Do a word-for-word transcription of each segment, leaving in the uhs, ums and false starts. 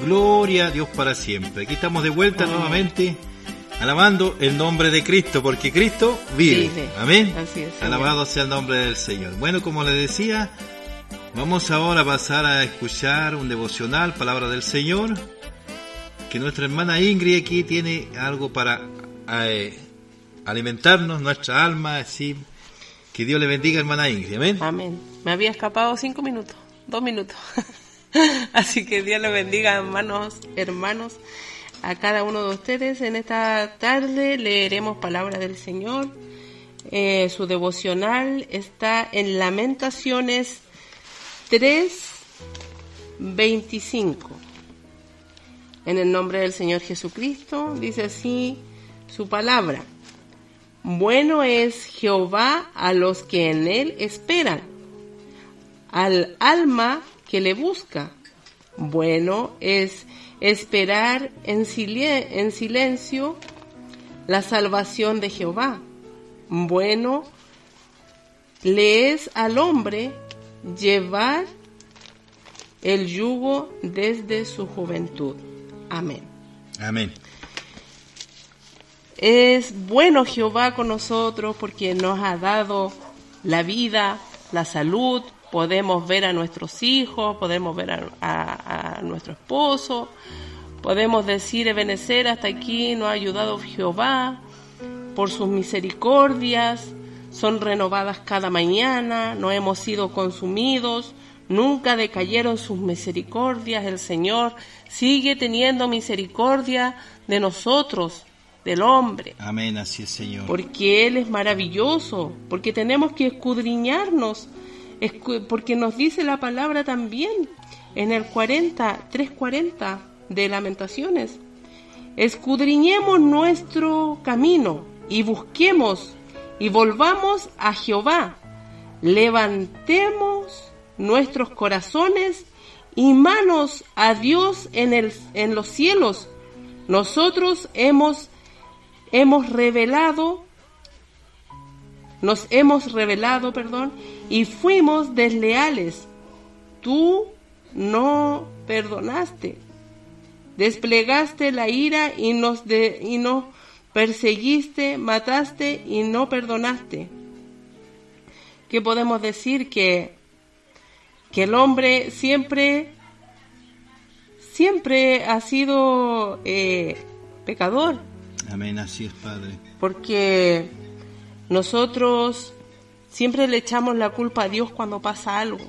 Gloria a Dios para siempre. Aquí estamos de vuelta Amén. nuevamente, alabando el nombre de Cristo, porque Cristo vive. vive. Amén. Así es, Alabado sea el nombre del Señor. Bueno, como les decía, vamos ahora a pasar a escuchar un devocional, palabra del Señor, que nuestra hermana Ingrid aquí tiene algo para eh, alimentarnos, nuestra alma, así. Que Dios le bendiga, hermana Ingrid. Amén. Amén. Me había escapado cinco minutos, dos minutos. Así que Dios le bendiga, hermanos, hermanos, a cada uno de ustedes. En esta tarde leeremos palabra del Señor. Eh, su devocional está en Lamentaciones tres veinticinco. En el nombre del Señor Jesucristo, dice así su palabra. Bueno es Jehová a los que en él esperan, al alma que le busca. Bueno es esperar en, silen- en silencio la salvación de Jehová. Bueno le es al hombre llevar el yugo desde su juventud. Amén. Amén. Es bueno Jehová con nosotros porque nos ha dado la vida, la salud. Podemos ver a nuestros hijos, podemos ver a, a, a nuestro esposo, podemos decir, Ebenezer, hasta aquí nos ha ayudado Jehová, por sus misericordias, son renovadas cada mañana, no hemos sido consumidos, nunca decayeron sus misericordias, el Señor sigue teniendo misericordia de nosotros, del hombre. Amén, así es, Señor. Porque Él es maravilloso, porque tenemos que escudriñarnos, porque nos dice la palabra también en el cuarenta, tres cuarenta de Lamentaciones. Escudriñemos nuestro camino y busquemos y volvamos a Jehová. Levantemos nuestros corazones y manos a Dios en el en los cielos. Nosotros hemos hemos revelado Nos hemos revelado, perdón, y fuimos desleales. Tú no perdonaste. Desplegaste la ira y nos, de, y nos perseguiste, mataste y no perdonaste. ¿Qué podemos decir? Que, que el hombre siempre, siempre ha sido eh, pecador. Amén, así es, Padre. Porque nosotros siempre le echamos la culpa a Dios cuando pasa algo,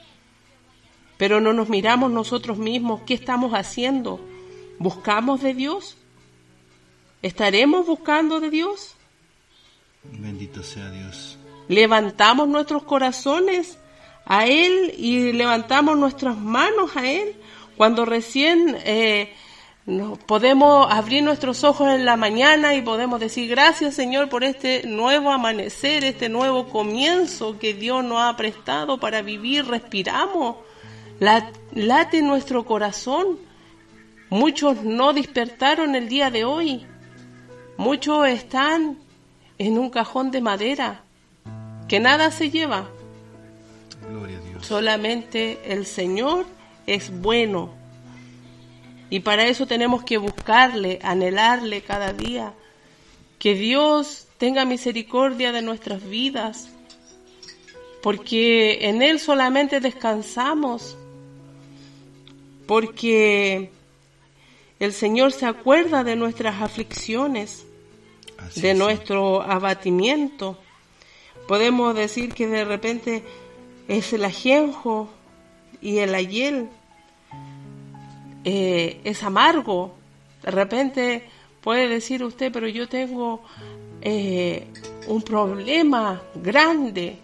pero no nos miramos nosotros mismos. ¿Qué estamos haciendo? ¿Buscamos de Dios? ¿Estaremos buscando de Dios? Bendito sea Dios. ¿Levantamos nuestros corazones a Él y levantamos nuestras manos a Él? Cuando recién eh, No, podemos abrir nuestros ojos en la mañana y podemos decir gracias, Señor, por este nuevo amanecer, este nuevo comienzo que Dios nos ha prestado para vivir. Respiramos, late nuestro corazón. Muchos no despertaron el día de hoy, muchos están en un cajón de madera que nada se lleva. Gloria a Dios. Solamente el Señor es bueno. Y para eso tenemos que buscarle, anhelarle cada día. Que Dios tenga misericordia de nuestras vidas, porque en Él solamente descansamos, porque el Señor se acuerda de nuestras aflicciones, Así de es. nuestro abatimiento. Podemos decir que de repente es el ajenjo y el ayel. Eh, es amargo. De repente puede decir usted, pero yo tengo eh, un problema grande,